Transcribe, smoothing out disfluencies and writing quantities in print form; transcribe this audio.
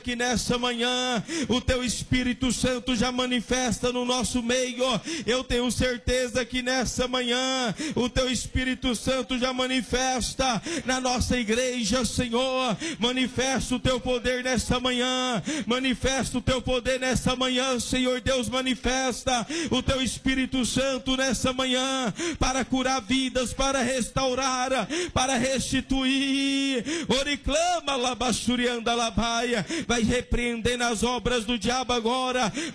que nessa manhã o teu Espírito Santo já manifesta no nosso meio. Eu tenho certeza que nessa manhã o teu Espírito Santo já manifesta na nossa igreja, Senhor. Manifesta o teu poder nessa manhã, manifesta o teu poder nessa manhã, Senhor Deus. Manifesta o teu Espírito Santo nessa manhã para curar vidas, para restaurar, para restituir. Oriclama labachurianda labaia. Vai repreendendo as obras do diabo agora,